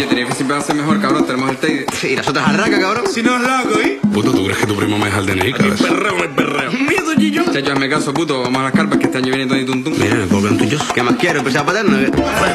Oye, Tenerife siempre va a ser mejor, cabrón. Tenemos el Teide. Sí, las otras arracas, cabrón. Si no es loco, ¿eh? Puto, ¿tú crees que tu primo me deja el DNI, cabrón? Perreo, no hay perreo. Miedo, Gillo. Chacho, hazme caso, puto. Vamos a las carpas que este año viene Tony Tuntún. Mira, ¿me puedo cantar yo? ¿Qué más quiero? ¿Empezar a paterno?